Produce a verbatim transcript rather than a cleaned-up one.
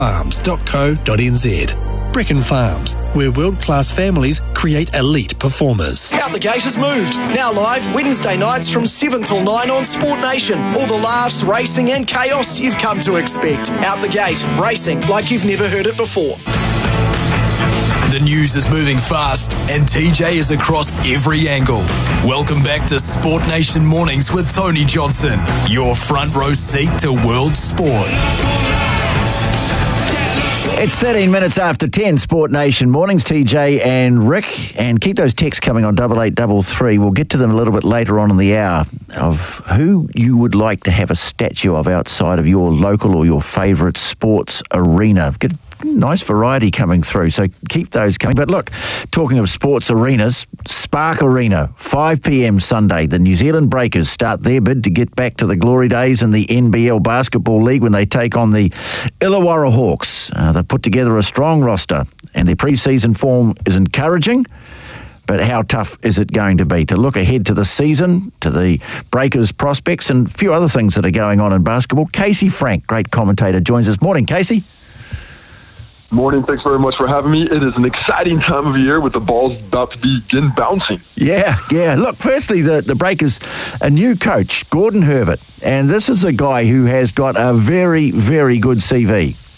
farms dot co dot n z. Brecon Farms, where world-class families create elite performers. Out the Gate has moved. Now live Wednesday nights from seven till nine on Sport Nation. All the laughs, racing and chaos you've come to expect. Out the Gate, racing like you've never heard it before. The news is moving fast and T J is across every angle. Welcome back to Sport Nation Mornings with Tony Johnson, your front row seat to world sport. It's thirteen minutes after ten, Sport Nation Mornings, T J and Rick. And keep those texts coming on double eight double three. We'll get to them a little bit later on in the hour of who you would like to have a statue of outside of your local or your favourite sports arena. Get nice variety coming through, so keep those coming. But look, talking of sports arenas, Spark Arena, five p.m. Sunday. The New Zealand Breakers start their bid to get back to the glory days in the N B L Basketball League when they take on the Illawarra Hawks. Uh, they've put together a strong roster and their pre-season form is encouraging. But how tough is it going to be to look ahead to the season, to the Breakers' prospects and a few other things that are going on in basketball? Casey Frank, great commentator, joins us. Morning, Casey. Morning, thanks very much for having me. It is an exciting time of year with the balls about to begin bouncing. Yeah, yeah. Look, firstly, the, the Breakers, a new coach, Gordon Herbert, and this is a guy who has got a very, very good C V.